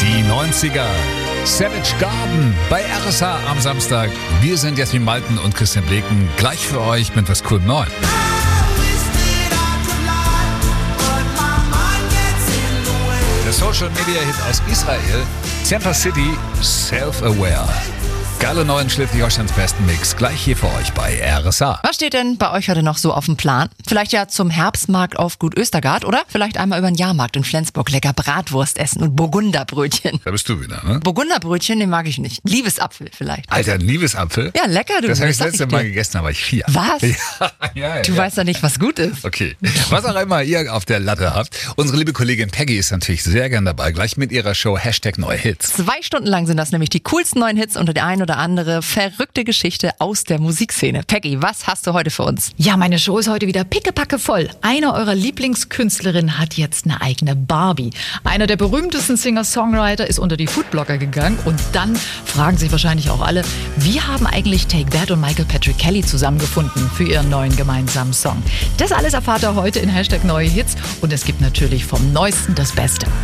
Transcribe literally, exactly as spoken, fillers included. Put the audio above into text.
Die neunziger. Savage Garden bei R S A am Samstag. Wir sind Jasmin Malten und Christian Bleken. Gleich für euch mit was cool Neuem. Der Social Media Hit aus Israel. Tampa City, Self-Aware. Geile neuen Schleswig-Holsteins besten Mix. Gleich hier für euch bei R S A. Was steht denn bei euch heute noch so auf dem Plan? Vielleicht ja zum Herbstmarkt auf Gut Östergard oder vielleicht einmal über den Jahrmarkt in Flensburg lecker Bratwurst essen und Burgunderbrötchen. Da bist du wieder, ne? Burgunderbrötchen, den mag ich nicht. Liebesapfel vielleicht. Alter, ein Liebesapfel? Ja, lecker, du. Das habe ich das sag letzte dir. Mal gegessen, da war ich vier. Was? Ja, ja, Du ja. weißt ja nicht, was gut ist. Okay. Was auch immer ihr auf der Latte habt. Unsere liebe Kollegin Peggy ist natürlich sehr gern dabei. Gleich mit ihrer Show Hashtag Neue Hits. Zwei Stunden lang sind das nämlich die coolsten neuen Hits und die ein oder andere verrückte Geschichte aus der Musikszene. Peggy, was hast du heute für uns? Ja, meine Show ist heute wieder pickepacke voll. Eine eurer Lieblingskünstlerinnen hat jetzt eine eigene Barbie. Einer der berühmtesten Singer-Songwriter ist unter die Foodblogger gegangen. Und dann fragen sich wahrscheinlich auch alle, wie haben eigentlich Take That und Michael Patrick Kelly zusammengefunden für ihren neuen gemeinsamen Song? Das alles erfahrt ihr heute in Hashtag Neue Hits. Und es gibt natürlich vom Neuesten das Beste.